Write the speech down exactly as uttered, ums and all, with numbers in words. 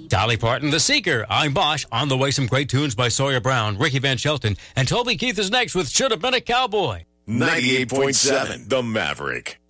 Dolly Parton, The Seeker, I'm Bosch. On the way, some great tunes by Sawyer Brown, Ricky Van Shelton, and Toby Keith is next with Should Have Been a Cowboy. ninety-eight point seven The Maverick.